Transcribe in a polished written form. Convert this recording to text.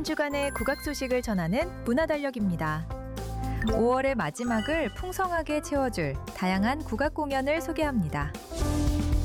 한 주간의 국악 소식을 전하는 문화달력입니다. 5월의 마지막을 풍성하게 채워줄 다양한 국악 공연을 소개합니다.